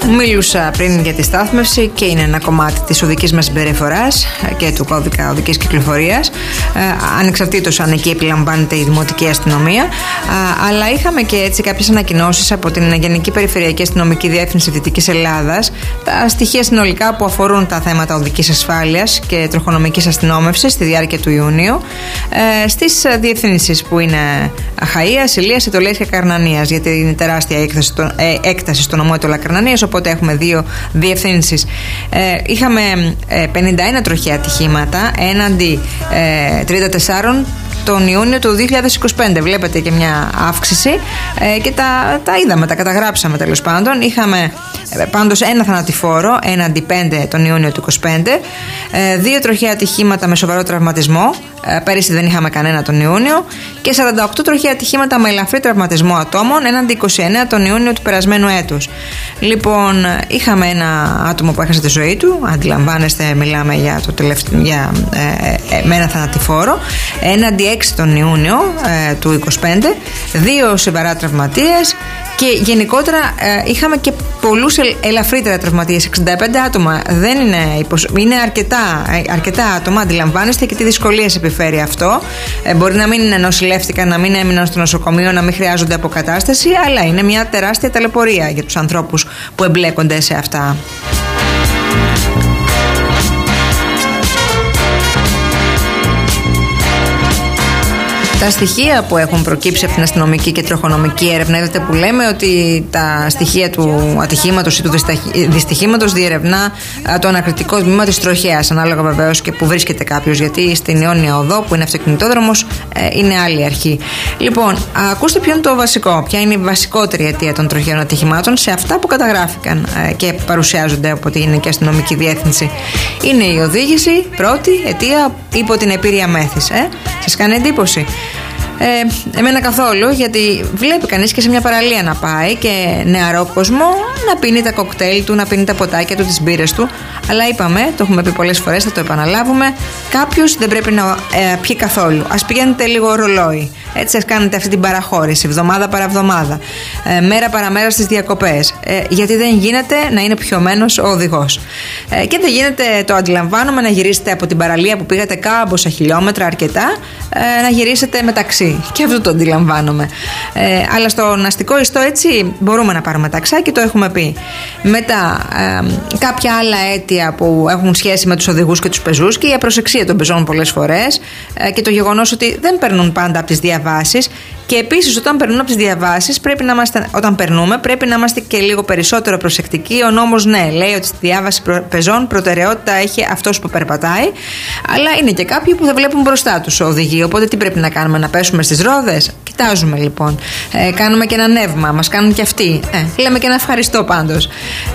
Μίλουσα πριν για τη στάθμευση και είναι ένα κομμάτι της οδικής μας συμπεριφοράς και του κώδικα οδικής κυκλοφορίας, ανεξαρτήτως αν εκεί επιλαμβάνεται η Δημοτική Αστυνομία. Αλλά είχαμε και έτσι κάποιες ανακοινώσεις από την Γενική Περιφερειακή Αστυνομική Διεύθυνση Δυτικής Ελλάδας, τα στοιχεία συνολικά που αφορούν τα θέματα οδικής ασφάλειας και τροχονομικής αστυνόμευσης στη διάρκεια του Ιουνίου, στις διευθύνσεις που είναι Αχαΐας, Ηλίας, Αιτωλέας και Καρνανίας, γιατί είναι τεράστια έκταση στο νομό Αιτωλά Καρνανίας, οπότε έχουμε δύο διευθύνσεις. Είχαμε 51 τροχαία ατυχήματα έναντι 34 τον Ιούνιο του 2025. Βλέπετε και μια αύξηση και τα είδαμε, τα καταγράψαμε τέλος πάντων. Είχαμε πάντως ένα θανατηφόρο έναντι 5 τον Ιούνιο του 2025, 2 τροχαία ατυχήματα με σοβαρό τραυματισμό, πέρυσι δεν είχαμε κανένα τον Ιούνιο, και 48 τροχαία ατυχήματα με ελαφρύ τραυματισμό ατόμων έναντι 29 τον Ιούνιο του περασμένου έτους. Λοιπόν, είχαμε ένα άτομο που έχασε τη ζωή του, αντιλαμβάνεστε, μιλάμε για με ένα θανατηφόρο, έναντι 6 τον Ιούνιο του 25, 2 σοβαρά τραυματίες και γενικότερα είχαμε και πολλούς ελαφρύτερα τραυματίες, 65 άτομα. Δεν είναι αρκετά άτομα, αντιλαμβάνεστε και τι δυσκολίες επιφέρει αυτό. Μπορεί να μην νοσηλεύτηκαν, να μην έμειναν στο νοσοκομείο, να μην χρειάζονται αποκατάσταση, αλλά είναι μια τεράστια ταλαιπωρία για τους ανθρώπους που εμπλέκονται σε αυτά. Τα στοιχεία που έχουν προκύψει από την αστυνομική και τροχονομική έρευνα, είδατε που λέμε ότι τα στοιχεία του ατυχήματος ή του δυστυχήματος διερευνά το ανακριτικό τμήμα της τροχέας, ανάλογα βεβαίως και που βρίσκεται κάποιος, γιατί στην Ιόνια Οδό που είναι αυτοκινητόδρομος είναι άλλη αρχή. Λοιπόν, ακούστε ποιο είναι το βασικό, ποια είναι η βασικότερη αιτία των τροχαίων ατυχημάτων σε αυτά που καταγράφηκαν και παρουσιάζονται από την Γενική Αστυνομική Διεύθυνση. Είναι η οδήγηση, πρώτη αιτία υπό την επήρεια μέθης. Σας κάνει εντύπωση? Εμένα καθόλου, γιατί βλέπει κανείς και σε μια παραλία να πάει και νεαρό κόσμο να πίνει τα κοκτέιλ του, να πίνει τα ποτάκια του, τις μπύρες του. Αλλά είπαμε, το έχουμε πει πολλές φορές, θα το επαναλάβουμε, κάποιος δεν πρέπει να πιει καθόλου. Ας πηγαίνετε λίγο ρολόι. Έτσι, ας κάνετε αυτή την παραχώρηση, εβδομάδα παραβδομάδα, μέρα παραμέρα στις διακοπές. Γιατί δεν γίνεται να είναι πιωμένος ο οδηγός. Και δεν γίνεται, το αντιλαμβάνομαι, να γυρίσετε από την παραλία που πήγατε κάμποσα χιλιόμετρα, αρκετά, να γυρίσετε μεταξύ. Και αυτό το αντιλαμβάνομαι. Αλλά στον αστικό ιστό, έτσι, μπορούμε να πάρουμε ταξάκι, το έχουμε πει. Μετά, κάποια άλλα αίτια που έχουν σχέση με τους οδηγούς και τους πεζούς και η απροσεξία των πεζών πολλές φορές και το γεγονός ότι δεν περνούν πάντα από τις διαβάσεις. Και επίσης, όταν περνούν από τις διαβάσεις, όταν περνούμε, πρέπει να είμαστε και λίγο περισσότερο προσεκτικοί. Ο νόμος, ναι, λέει ότι στη διάβαση πεζών προτεραιότητα έχει αυτός που περπατάει, αλλά είναι και κάποιοι που δεν βλέπουν μπροστά τους οδηγοί. Οπότε τι πρέπει να κάνουμε, να πέσουμε στις ρόδες? Κοιτάζουμε λοιπόν. Κάνουμε και ένα νεύμα, μας κάνουν και αυτοί. Λέμε και ένα ευχαριστώ πάντως.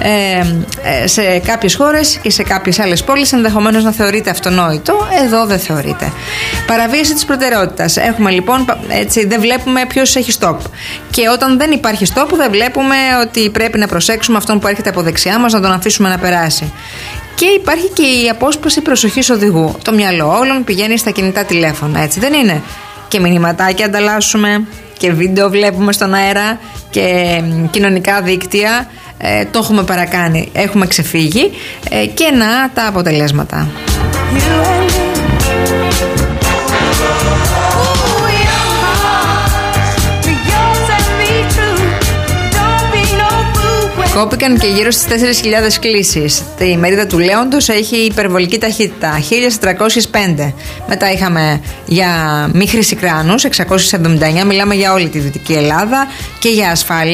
Σε κάποιες χώρες και σε κάποιες άλλες πόλεις ενδεχομένως να θεωρείται αυτονόητο. Εδώ δεν θεωρείται. Παραβίαση της προτεραιότητας. Έχουμε λοιπόν, έτσι, δεν βλέπουμε ποιος έχει stop. Και όταν δεν υπάρχει stop, δεν βλέπουμε ότι πρέπει να προσέξουμε αυτόν που έρχεται από δεξιά μας, να τον αφήσουμε να περάσει. Και υπάρχει και η απόσπαση προσοχής οδηγού. Το μυαλό όλων πηγαίνει στα κινητά τηλέφωνα, έτσι δεν είναι? Και μηνυματάκια ανταλλάσσουμε και βίντεο βλέπουμε στον αέρα και κοινωνικά δίκτυα. Το έχουμε παρακάνει, έχουμε ξεφύγει και να τα αποτελέσματα. Κόπηκαν και γύρω στις 4.000 κλήσεις. Η μερίδα του Λέοντος έχει υπερβολική ταχύτητα, 1.405. Μετά είχαμε για μη χρυσικράνους, 679. Μιλάμε για όλη τη Δυτική Ελλάδα και για ασφάλεια.